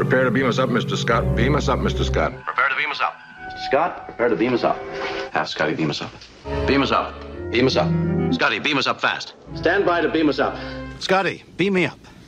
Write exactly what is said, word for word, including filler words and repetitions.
Prepare to beam us up, Mister Scott. Beam us up, Mister Scott. Prepare to beam us up. Scott, prepare to beam us up. Have Scotty beam us up. Beam us up. Beam us up. Scotty, beam us up fast. Stand by to beam us up. Scotty, beam me up.